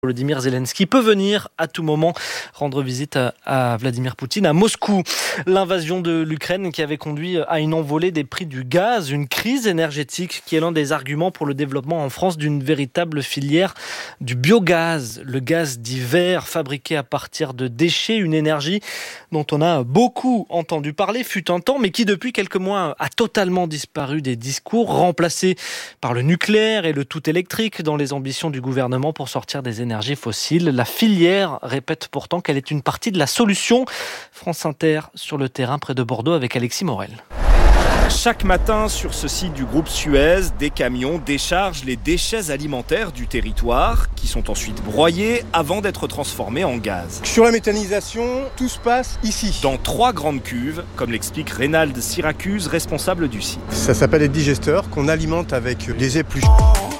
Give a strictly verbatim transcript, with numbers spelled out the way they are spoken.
Volodymyr Zelensky peut venir à tout moment rendre visite à, à Vladimir Poutine à Moscou. L'invasion de l'Ukraine qui avait conduit à une envolée des prix du gaz, une crise énergétique qui est l'un des arguments pour le développement en France d'une véritable filière du biogaz, le gaz dit vert fabriqué à partir de déchets, une énergie dont on a beaucoup entendu parler fut un temps mais qui depuis quelques mois a totalement disparu des discours, remplacé par le nucléaire et le tout électrique dans les ambitions du gouvernement pour sortir des énergies fossiles. La filière répète pourtant qu'elle est une partie de la solution. France Inter sur le terrain près de Bordeaux avec Alexis Morel. Chaque matin, sur ce site du groupe Suez, des camions déchargent les déchets alimentaires du territoire qui sont ensuite broyés avant d'être transformés en gaz. Sur la méthanisation, tout se passe ici. Dans trois grandes cuves, comme l'explique Reynald Syracuse, responsable du site. Ça s'appelle des digesteurs qu'on alimente avec les épluchures.